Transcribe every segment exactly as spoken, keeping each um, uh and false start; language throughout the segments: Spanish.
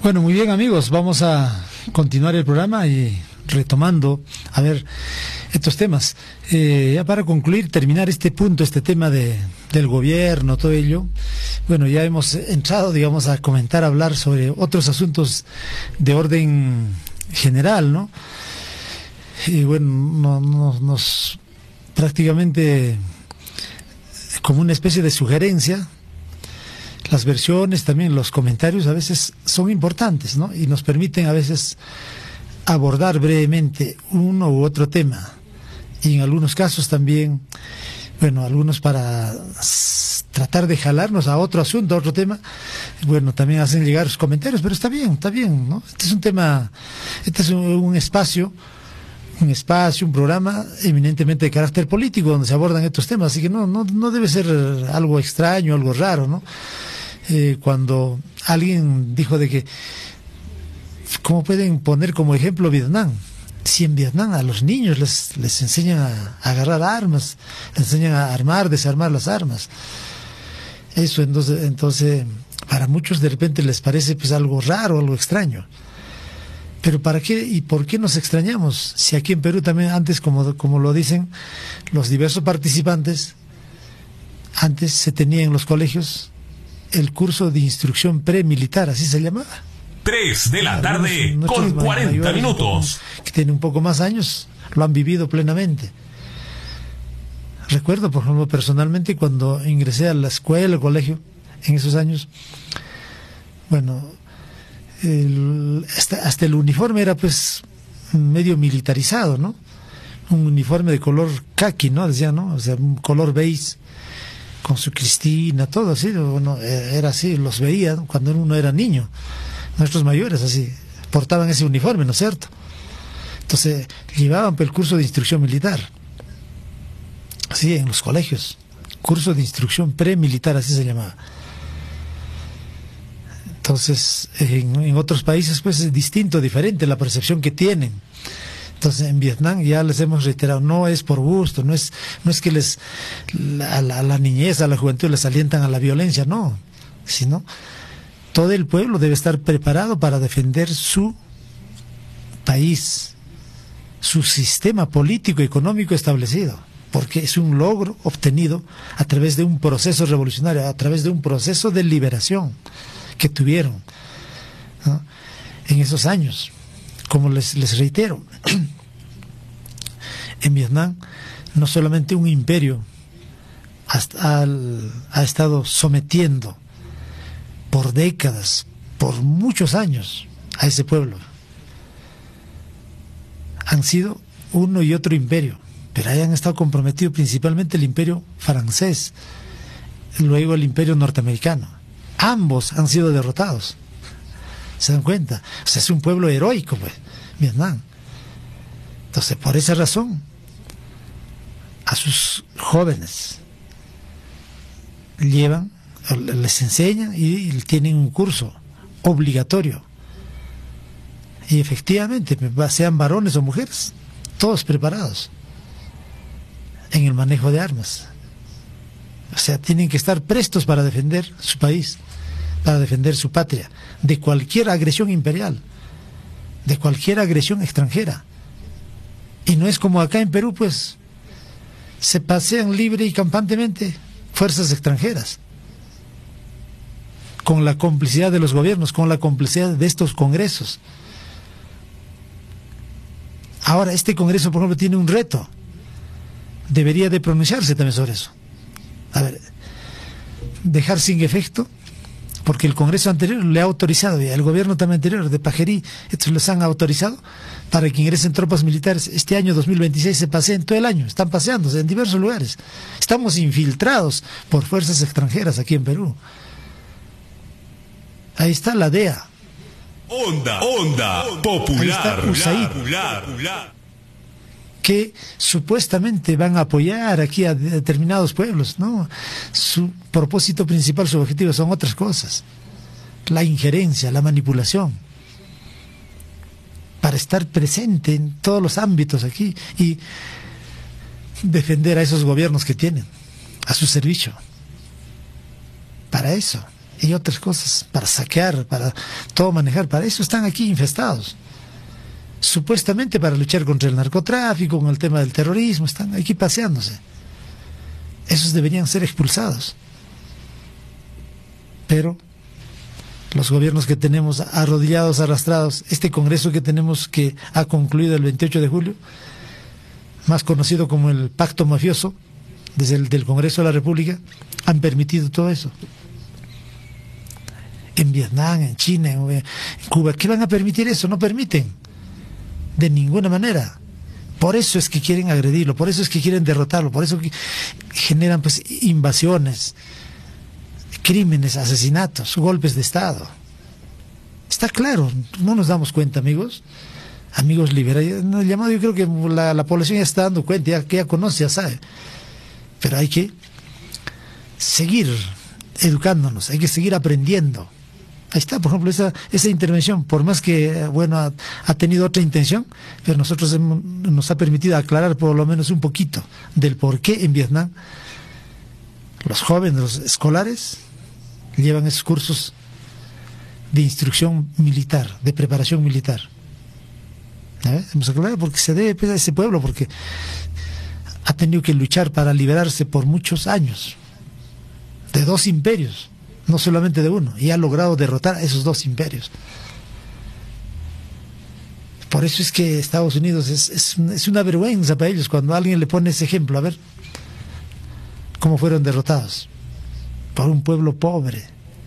Bueno, muy bien, amigos, vamos a continuar el programa y retomando, a ver, estos temas. Eh, ya para concluir, terminar este punto, este tema de, del gobierno, todo ello, bueno, ya hemos entrado, digamos, a comentar, a hablar sobre otros asuntos de orden general, ¿no? Y bueno, no, no, nos prácticamente como una especie de sugerencia. Las versiones, también los comentarios a veces son importantes, ¿no? Y nos permiten a veces abordar brevemente uno u otro tema. Y en algunos casos también, bueno, algunos para tratar de jalarnos a otro asunto, a otro tema, bueno, también hacen llegar sus comentarios, pero está bien, está bien, ¿no? Este es un tema, este es un, un espacio, un espacio, un programa eminentemente de carácter político donde se abordan estos temas, así que no, no, no debe ser algo extraño, algo raro, ¿no? Eh, cuando alguien dijo de que ¿cómo pueden poner como ejemplo Vietnam? Si en Vietnam a los niños les, les enseñan a, a agarrar armas, les enseñan a armar, desarmar las armas. Eso entonces, entonces para muchos de repente les parece pues algo raro, algo extraño. Pero ¿para qué y por qué nos extrañamos? Si aquí en Perú también antes, como, como lo dicen los diversos participantes, antes se tenía en los colegios el curso de instrucción premilitar, así se llamaba. tres de la tarde con cuarenta minutos. Que tienen un poco más años, lo han vivido plenamente. Recuerdo, por ejemplo, personalmente cuando ingresé a la escuela, al colegio, en esos años, bueno, el, hasta, hasta el uniforme era pues medio militarizado, ¿no? Un uniforme de color caqui, ¿no? Decía, ¿no? O sea, un color beige, con su cristina, todo así, bueno, era así, los veía, ¿no? Cuando uno era niño. Nuestros mayores así portaban ese uniforme, ¿no es cierto? Entonces llevaban por el curso de instrucción militar, así en los colegios, curso de instrucción premilitar, así se llamaba. Entonces en, en otros países pues es distinto, diferente la percepción que tienen. Entonces en Vietnam ya les hemos reiterado, no es por gusto, no es no es que les a la, a la niñez, a la juventud les alientan a la violencia, no, sino todo el pueblo debe estar preparado para defender su país, su sistema político y económico establecido, porque es un logro obtenido a través de un proceso revolucionario, a través de un proceso de liberación que tuvieron, ¿no? En esos años. Como les, les reitero, en Vietnam no solamente un imperio hasta al, ha estado sometiendo por décadas, por muchos años a ese pueblo. Han sido uno y otro imperio, pero ahí han estado comprometidos principalmente el imperio francés, luego el imperio norteamericano. Ambos han sido derrotados. ¿Se dan cuenta? O sea, es un pueblo heroico, pues, Vietnam. Entonces, por esa razón, a sus jóvenes llevan, les enseñan y tienen un curso obligatorio. Y efectivamente, sean varones o mujeres, todos preparados en el manejo de armas. O sea, tienen que estar prestos para defender su país, para defender su patria, de cualquier agresión imperial, de cualquier agresión extranjera. Y no es como acá en Perú, pues, se pasean libre y campantemente fuerzas extranjeras, con la complicidad de los gobiernos, con la complicidad de estos congresos. Ahora, este congreso, por ejemplo, tiene un reto. Debería de pronunciarse también sobre eso. A ver, dejar sin efecto, porque el Congreso anterior le ha autorizado, y el gobierno también anterior de Pajerí, estos les han autorizado para que ingresen tropas militares. Este año dos mil veintiséis se paseen todo el año, están paseándose en diversos lugares. Estamos infiltrados por fuerzas extranjeras aquí en Perú. Ahí está la D E A. Onda, onda, popular. Ahí está U S A I D, que supuestamente van a apoyar aquí a determinados pueblos, ¿no? Su propósito principal, su objetivo son otras cosas. La injerencia, la manipulación, para estar presente en todos los ámbitos aquí y defender a esos gobiernos que tienen a su servicio. Para eso. y otras cosas, para saquear, para todo manejar. Para eso están aquí infestados. Supuestamente para luchar contra el narcotráfico, con el tema del terrorismo, están aquí paseándose. Esos deberían ser expulsados. Pero los gobiernos que tenemos arrodillados, arrastrados, este Congreso que tenemos que ha concluido el veintiocho de julio, más conocido como el Pacto Mafioso, desde el del Congreso de la República, han permitido todo eso. En Vietnam, en China, en Cuba, ¿qué van a permitir eso? No permiten, de ninguna manera. Por eso es que quieren agredirlo, por eso es que quieren derrotarlo, por eso que generan pues invasiones, crímenes, asesinatos, golpes de Estado. Está claro, no nos damos cuenta, amigos, amigos liberales. No, llamado, yo creo que la, la población ya está dando cuenta, ya, que ya conoce, ya sabe. Pero hay que seguir educándonos, hay que seguir aprendiendo. Ahí está, por ejemplo, esa, esa intervención, por más que, bueno, ha, ha tenido otra intención, pero nosotros hemos, nos ha permitido aclarar por lo menos un poquito del por qué en Vietnam los jóvenes, los escolares, llevan esos cursos de instrucción militar, de preparación militar. ¿Eh? Hemos aclarado porque se debe a ese pueblo, porque ha tenido que luchar para liberarse por muchos años de dos imperios, no solamente de uno, y ha logrado derrotar a esos dos imperios. Por eso es que Estados Unidos es, es, es una vergüenza para ellos cuando alguien le pone ese ejemplo. A ver cómo fueron derrotados por un pueblo pobre,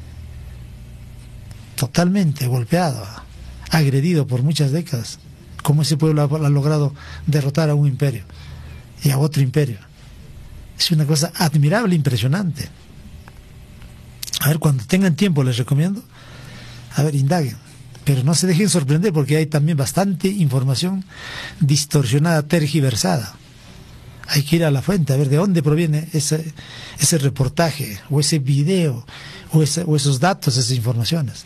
totalmente golpeado, agredido por muchas décadas. Cómo ese pueblo ha, ha logrado derrotar a un imperio y a otro imperio. Es una cosa admirable, impresionante. A ver, cuando tengan tiempo les recomiendo, a ver, indaguen, pero no se dejen sorprender porque hay también bastante información distorsionada, tergiversada. Hay que ir a la fuente a ver de dónde proviene ese, ese reportaje o ese video o, ese, o esos datos, esas informaciones.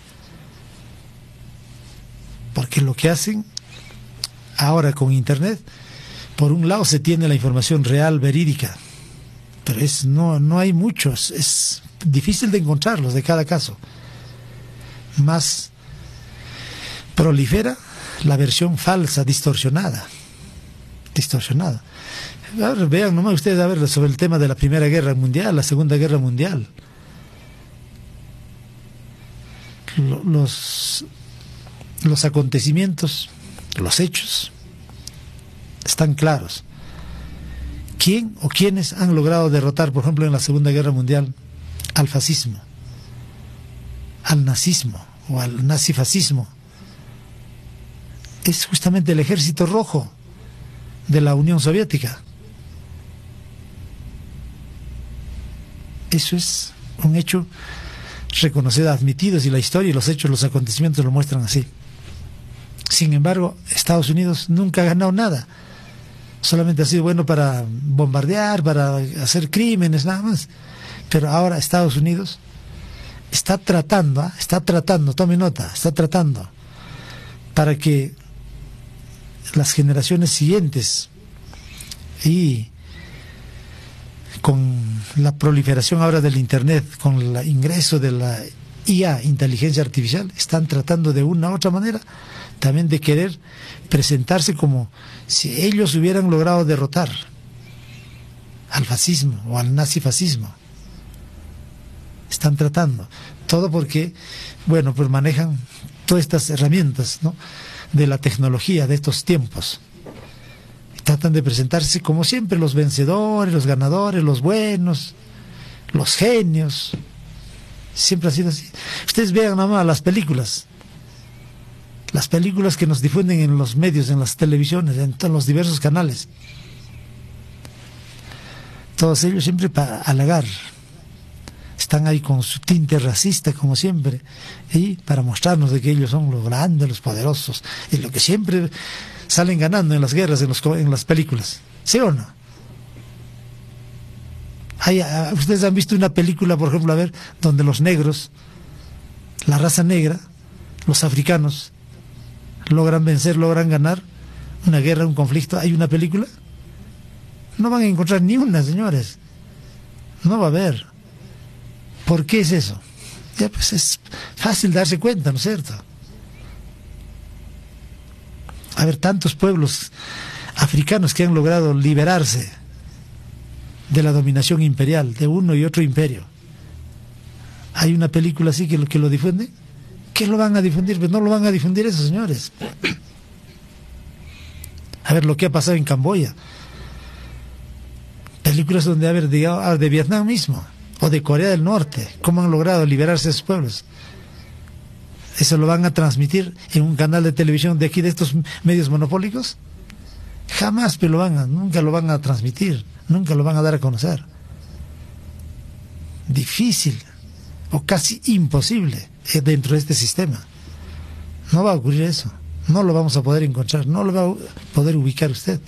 Porque lo que hacen ahora con Internet, por un lado se tiene la información real, verídica, pero es, no, no hay muchos, es difícil de encontrarlos de cada caso. Más prolifera la versión falsa, distorsionada. Distorsionada. A ver, vean nomás ustedes a ver sobre el tema de la Primera Guerra Mundial, la Segunda Guerra Mundial. Los, los acontecimientos, los hechos, están claros. ¿Quién o quiénes han logrado derrotar, por ejemplo, en la Segunda Guerra Mundial, al fascismo, al nazismo o al nazifascismo? Es justamente el Ejército Rojo de la Unión Soviética. Eso es un hecho reconocido, admitido, y la historia y los hechos, los acontecimientos lo muestran así. Sin embargo, Estados Unidos nunca ha ganado nada. Solamente ha sido bueno para bombardear, para hacer crímenes, nada más. Pero ahora Estados Unidos está tratando, ¿eh? está tratando, tome nota, está tratando para que las generaciones siguientes, y con la proliferación ahora del Internet, con el ingreso de la I A, inteligencia artificial, están tratando de una u otra manera también de querer presentarse como si ellos hubieran logrado derrotar al fascismo o al nazifascismo. Están tratando, todo porque, bueno, pues manejan todas estas herramientas, ¿no?, de la tecnología de estos tiempos. Tratan de presentarse como siempre los vencedores, los ganadores, los buenos, los genios. Siempre ha sido así. Ustedes vean nada más las películas, las películas que nos difunden en los medios, en las televisiones, en todos los diversos canales. Todos ellos siempre para halagar. Están ahí con su tinte racista, como siempre, y para mostrarnos de que ellos son los grandes, los poderosos, y lo que siempre salen ganando en las guerras, en, los, en las películas. ¿Sí o no? Hay, ustedes han visto una película, por ejemplo, a ver, donde los negros, la raza negra, los africanos, logran vencer, logran ganar una guerra, un conflicto. ¿Hay una película? No van a encontrar ni una, señores. No va a haber. ¿Por qué es eso? Ya pues es fácil darse cuenta, ¿no es cierto? A ver, tantos pueblos africanos que han logrado liberarse de la dominación imperial, de uno y otro imperio. Hay una película así que lo, que lo difunde. ¿Qué lo van a difundir? Pues no lo van a difundir esos señores. A ver lo que ha pasado en Camboya. Películas donde, a ver, de, de Vietnam mismo, o de Corea del Norte, cómo han logrado liberarse de esos pueblos. ¿Eso lo van a transmitir en un canal de televisión de aquí, de estos medios monopólicos? Jamás pero lo van a, nunca lo van a transmitir, nunca lo van a dar a conocer. Difícil, o casi imposible, dentro de este sistema. No va a ocurrir eso, no lo vamos a poder encontrar, no lo va a poder ubicar usted.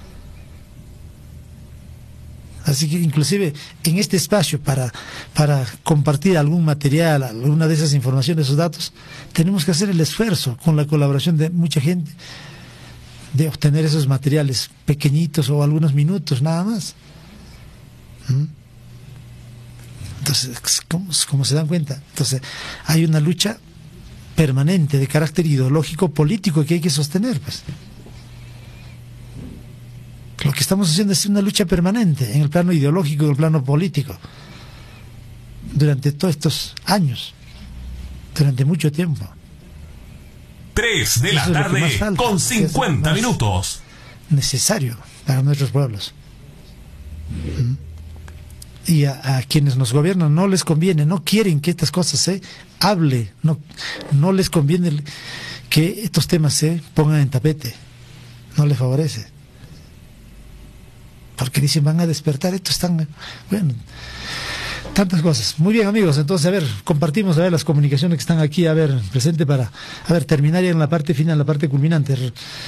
Así que inclusive en este espacio para, para compartir algún material, alguna de esas informaciones, esos datos, tenemos que hacer el esfuerzo con la colaboración de mucha gente de obtener esos materiales pequeñitos o algunos minutos nada más. ¿Mm? Entonces, ¿cómo, cómo se dan cuenta? Entonces, hay una lucha permanente de carácter ideológico, político que hay que sostener, pues. Lo que estamos haciendo es una lucha permanente en el plano ideológico y en el plano político durante todos estos años, durante mucho tiempo. Tres de la tarde falta, con cincuenta minutos. Necesario para nuestros pueblos. Y a, a quienes nos gobiernan no les conviene, no quieren que estas cosas se hable, no, no les conviene que estos temas se pongan en tapete, no les favorece. Porque dicen, van a despertar, esto están, bueno, tantas cosas. Muy bien, amigos, entonces, a ver, compartimos, a ver, las comunicaciones que están aquí, a ver, presente para, a ver, terminar ya en la parte final, la parte culminante.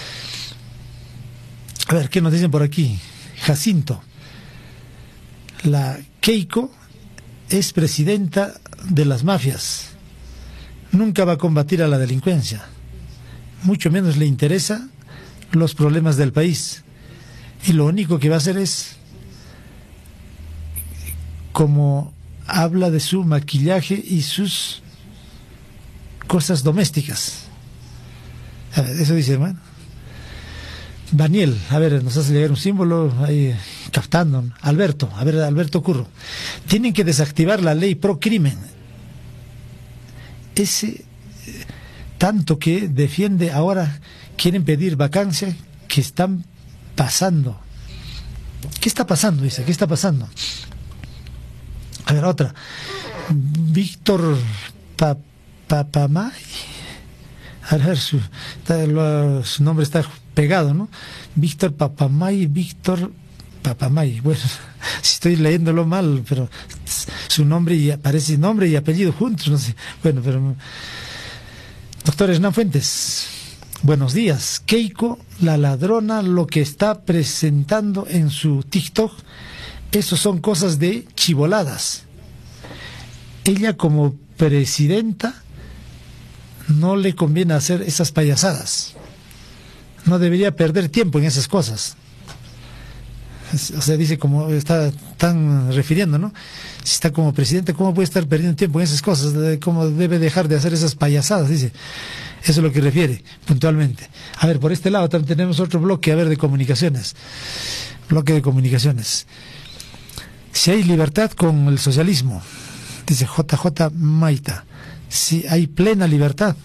A ver, ¿qué nos dicen por aquí? Jacinto. La Keiko es presidenta de las mafias. Nunca va a combatir a la delincuencia. Mucho menos le interesa los problemas del país. Y lo único que va a hacer es, como habla de su maquillaje y sus cosas domésticas. A ver, eso dice, bueno. Daniel, a ver, nos hace llegar un símbolo ahí captando. Alberto, a ver, Alberto Curro. Tienen que desactivar la ley pro crimen. Ese tanto que defiende ahora, quieren pedir vacancia, que están pasando. ¿Qué está pasando? Dice, ¿qué está pasando? A ver, otra. Víctor Papamay. A ver, su, está, lo, su nombre está pegado, ¿no? Víctor Papamay, Víctor Papamay. Bueno, si estoy leyéndolo mal, pero su nombre y aparece nombre y apellido juntos, no sé. Bueno, pero doctor Hernán Fuentes. Buenos días. Keiko, la ladrona, lo que está presentando en su TikTok, eso son cosas de chiboladas. Ella como presidenta no le conviene hacer esas payasadas. No debería perder tiempo en esas cosas. O sea, dice como está tan refiriendo, ¿no? Si está como presidente, ¿cómo puede estar perdiendo tiempo en esas cosas? ¿Cómo debe dejar de hacer esas payasadas? Dice. Eso es lo que refiere, puntualmente. A ver, por este lado también tenemos otro bloque, a ver, de comunicaciones. Bloque de comunicaciones. Si hay libertad con el socialismo, dice J J Maita, si hay plena libertad,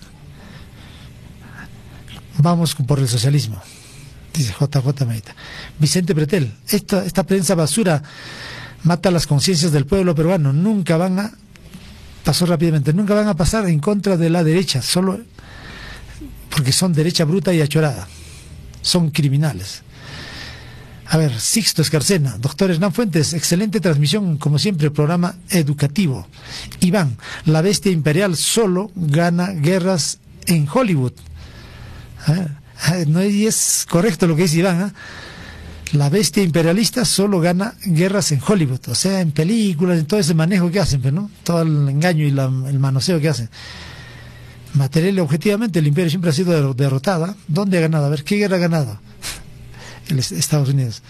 vamos por el socialismo, dice J J Maita. Vicente Pretel, esta, esta prensa basura mata las conciencias del pueblo peruano, nunca van a, pasó rápidamente, nunca van a pasar en contra de la derecha, solo porque son derecha bruta y achorada, son criminales. A ver, Sixto Escarcena, doctor Hernán Fuentes, excelente transmisión, como siempre, programa educativo. Iván, la bestia imperial solo gana guerras en Hollywood. Ah, no es correcto lo que dice Iván, ¿eh? La bestia imperialista solo gana guerras en Hollywood, o sea, en películas, en todo ese manejo que hacen, ¿no? Todo el engaño y la, el manoseo que hacen. Material, objetivamente, el imperio siempre ha sido derrotado. ¿Dónde ha ganado? A ver, ¿qué guerra ha ganado? El Estados Unidos.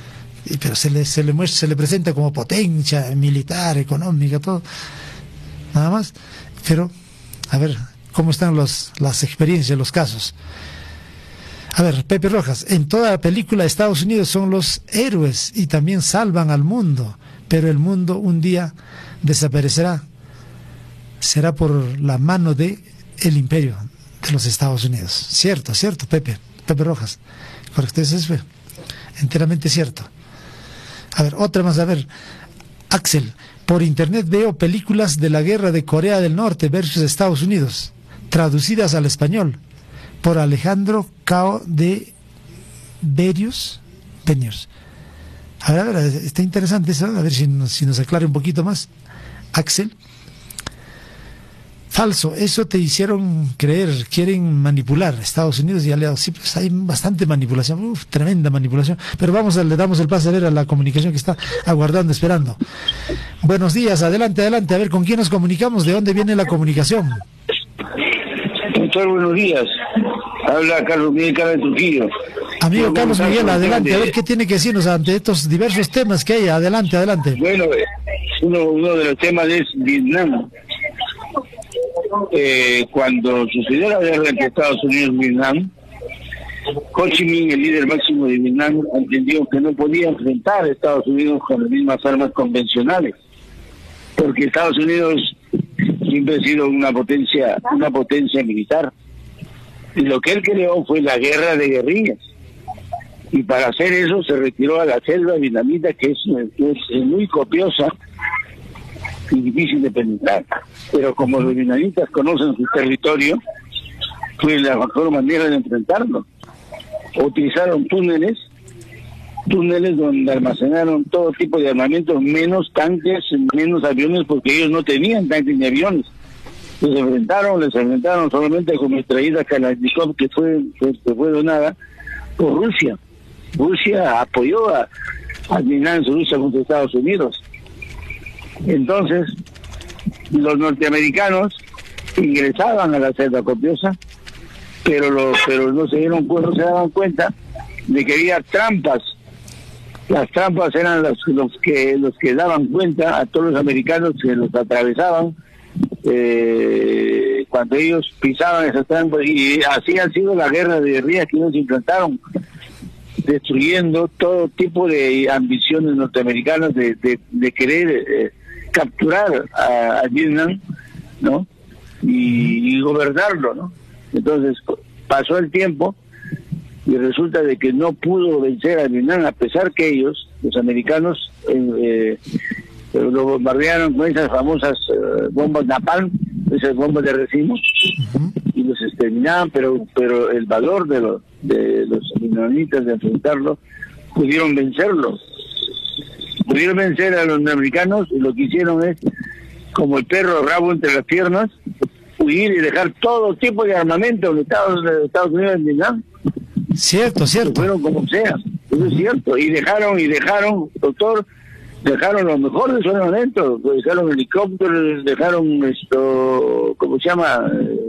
Pero se le, se le muestra, se le presenta como potencia militar, económica, todo. nada más. Pero, a ver, ¿cómo están los, las experiencias, los casos? A ver, Pepe Rojas, en toda la película Estados Unidos son los héroes y también salvan al mundo, pero el mundo un día desaparecerá. Será por la mano de el imperio de los Estados Unidos. Cierto, cierto, Pepe, Pepe Rojas. Correcto, eso es enteramente cierto. A ver, otra más, a ver, Axel, por internet veo películas de la guerra de Corea del Norte versus Estados Unidos, traducidas al español, por Alejandro Cao de Berius. Benius. A ver, a ver, está interesante eso, a ver si nos, si nos aclara un poquito más. Axel. Falso, eso te hicieron creer, quieren manipular Estados Unidos y aliados. Sí, pues hay bastante manipulación, uf, tremenda manipulación. Pero vamos, a, le damos el pase a ver a la comunicación que está aguardando, esperando. Buenos días, adelante, adelante, a ver con quién nos comunicamos, de dónde viene la comunicación. Doctor, buenos días. Habla Carlos Miguel Cara de Trujillo. Amigo Carlos Miguel, adelante, a ver qué tiene que decirnos ante estos diversos temas que hay. Adelante, adelante. Bueno, uno, uno de los temas es Vietnam. Eh, cuando sucedió la guerra entre Estados Unidos y Vietnam, Ho Chi Minh, el líder máximo de Vietnam, entendió que no podía enfrentar a Estados Unidos con las mismas armas convencionales, porque Estados Unidos siempre ha sido una potencia, una potencia militar, y lo que él creó fue la guerra de guerrillas, y para hacer eso se retiró a la selva vietnamita, que es, es, es muy copiosa y difícil de penetrar, pero como los vietnamitas conocen su territorio, fue la mejor manera de enfrentarlo. Utilizaron túneles, túneles donde almacenaron todo tipo de armamentos, menos tanques, menos aviones, porque ellos no tenían tanques ni aviones. Les enfrentaron, les enfrentaron solamente con metralletas Kalashnikov, que fue, que, que fue donada por Rusia. Rusia apoyó a, a Vietnam en su lucha contra Estados Unidos. Entonces, los norteamericanos ingresaban a la selva copiosa, pero los, pero no se dieron no se daban cuenta de que había trampas. Las trampas eran los, los que los que daban cuenta a todos los americanos que los atravesaban eh, cuando ellos pisaban esas trampas, y así ha sido la guerra de guerrillas que ellos implantaron, destruyendo todo tipo de ambiciones norteamericanas de, de, de querer eh, capturar a, a Vietnam, ¿no? Y, y gobernarlo, ¿no? Entonces pasó el tiempo y resulta de que no pudo vencer a Vietnam, a pesar que ellos, los americanos, eh, eh, lo bombardearon con esas famosas eh, bombas napalm, esas bombas de racimo, uh-huh. y los exterminaban, pero pero el valor de los de los vietnamitas de enfrentarlo, pudieron vencerlos. Pudieron vencer a los americanos, y lo que hicieron es, como el perro rabo entre las piernas, huir y dejar todo tipo de armamento de Estados, de Estados Unidos en Vietnam. Cierto, cierto. Fueron como sea, eso es cierto. Y dejaron, y dejaron, doctor, dejaron lo mejor de su armamento, dejaron helicópteros, dejaron esto, ¿cómo se llama?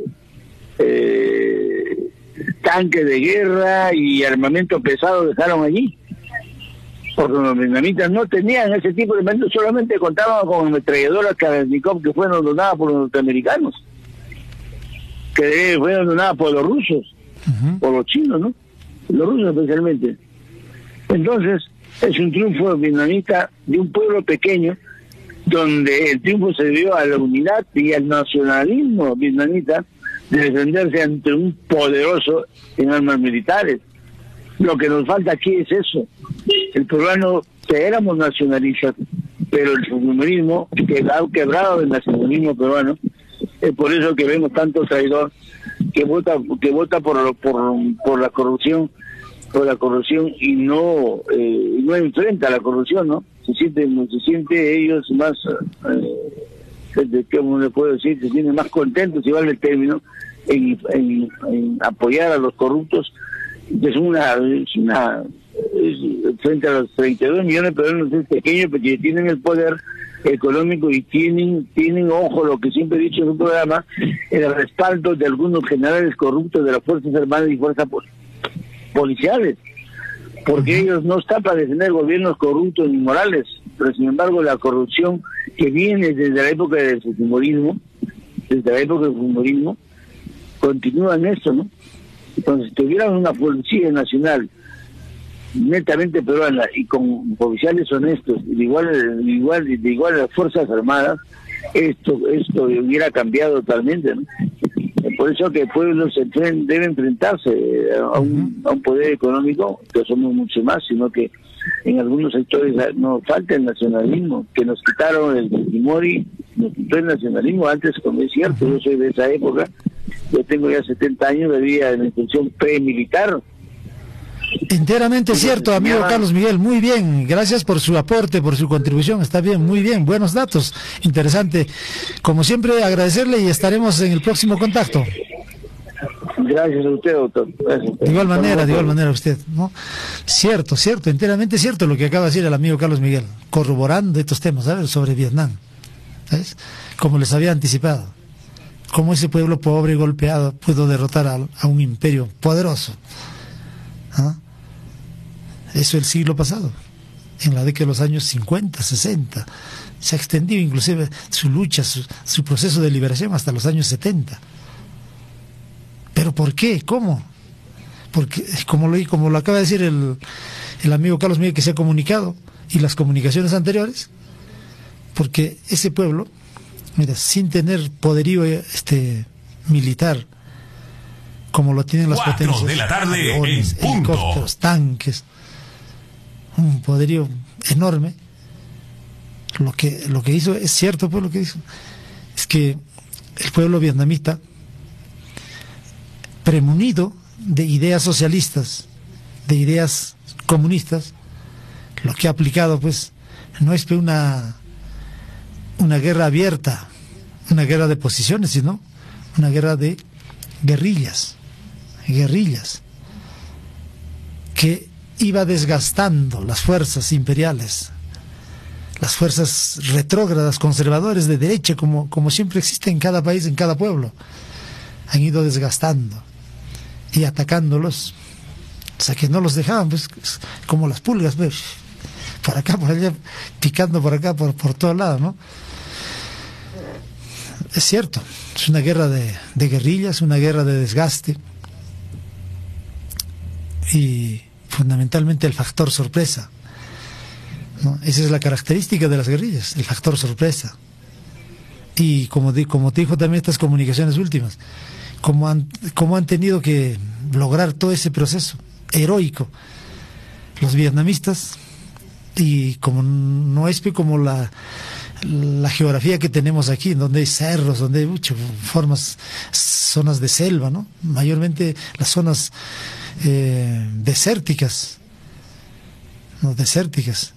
Eh, tanques de guerra y armamento pesado dejaron allí. Porque los vietnamitas no tenían ese tipo de armamento, solamente contaban con ametralladoras Kalashnikov que fueron donadas por los norteamericanos, que fueron donadas por los rusos, uh-huh. por los chinos, ¿no? Los rusos especialmente. Entonces, es un triunfo vietnamita de un pueblo pequeño, donde el triunfo se debió a la unidad y al nacionalismo vietnamita de defenderse ante un poderoso en armas militares. Lo que nos falta aquí es eso. El peruano, que éramos nacionalistas, pero el fujimorismo que ha quebrado el nacionalismo peruano, es por eso que vemos tanto traidor que vota que vota por por por la corrupción por la corrupción y no eh, no enfrenta la corrupción, ¿no? Se siente se siente ellos más eh, ¿cómo le puedo decir? Se sienten más contentos, si vale el término, en, en, en apoyar a los corruptos. Es una es una es, frente a los treinta y dos millones de peruanos es pequeño, porque tienen el poder económico y tienen, tienen, ojo, lo que siempre he dicho en un programa, el respaldo de algunos generales corruptos de las Fuerzas Armadas y Fuerzas Policiales, porque ellos no están para defender gobiernos corruptos ni morales, pero sin embargo la corrupción que viene desde la época del fujimorismo, desde la época del fujimorismo, continúa en esto, ¿no? Entonces, si tuviéramos una policía nacional netamente peruana y con oficiales honestos, de igual, de igual, de igual a las Fuerzas Armadas, esto, esto hubiera cambiado totalmente, ¿no? Por eso que el pueblo se debe enfrentarse a un, a un poder económico, que somos mucho más, sino que en algunos sectores nos falta el nacionalismo, que nos quitaron el Fujimori, nos quitó el nacionalismo antes, como es cierto, yo soy de esa época, yo tengo ya setenta años de vida en la institución pre-militar. Enteramente cierto, amigo Carlos Miguel, muy bien, gracias por su aporte, por su contribución, está bien, muy bien, buenos datos, interesante. Como siempre, agradecerle y estaremos en el próximo contacto. Gracias a usted, doctor. Gracias. De igual manera, de igual manera usted, ¿no? Cierto, cierto, enteramente cierto lo que acaba de decir el amigo Carlos Miguel, corroborando estos temas, ¿sabes? Sobre Vietnam, ¿sabes? Como les había anticipado, cómo ese pueblo pobre y golpeado pudo derrotar a, a un imperio poderoso. ¿Ah? Eso el siglo pasado, en la década de los años cincuenta, sesenta, se ha extendido inclusive su lucha, su, su proceso de liberación hasta los años setenta. ¿Pero por qué? ¿Cómo? Porque, como lo, como lo acaba de decir el, el amigo Carlos Miguel, que se ha comunicado, y las comunicaciones anteriores, porque ese pueblo, mira, sin tener poderío este, militar, como lo tienen las potencias, de la tarde, aviones, helicópteros, tanques, un poderío enorme, lo que lo que hizo, es cierto pues lo que hizo, es que el pueblo vietnamita, premunido de ideas socialistas, de ideas comunistas, lo que ha aplicado pues no es una una guerra abierta, una guerra de posiciones, sino una guerra de guerrillas, guerrillas, que iba desgastando las fuerzas imperiales, las fuerzas retrógradas, conservadores de derecha, como, como siempre existe en cada país, en cada pueblo, han ido desgastando y atacándolos, o sea que no los dejaban, pues, como las pulgas, pues, por acá, por allá, picando por acá, por, por todos lados, ¿no? Es cierto, es una guerra de, de guerrillas, una guerra de desgaste, y fundamentalmente el factor sorpresa, ¿no? Esa es la característica de las guerrillas, el factor sorpresa. Y como, di, como te dijo también estas comunicaciones últimas, como han, como han tenido que lograr todo ese proceso heroico los vietnamistas, y como no es como la la geografía que tenemos aquí, donde hay cerros, donde hay mucho, formas, zonas de selva, ¿no? Mayormente las zonas eh, desérticas, no desérticas,